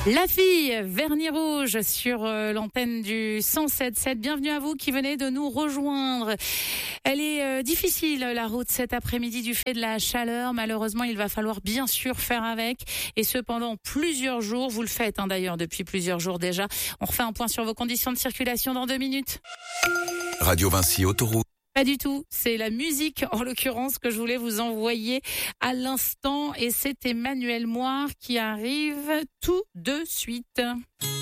La fille, vernis rouge sur l'antenne du 107.7. Bienvenue à vous qui venez de nous rejoindre. Elle est difficile la route cet après-midi du fait de la chaleur. Malheureusement, il va falloir bien sûr faire avec. Et ce pendant plusieurs jours. Vous le faites d'ailleurs depuis plusieurs jours déjà. On refait un point sur vos conditions de circulation dans 2 minutes. Radio Vinci Autoroute. Pas du tout, c'est la musique en l'occurrence que je voulais vous envoyer à l'instant et c'est Emmanuel Moire qui arrive tout de suite.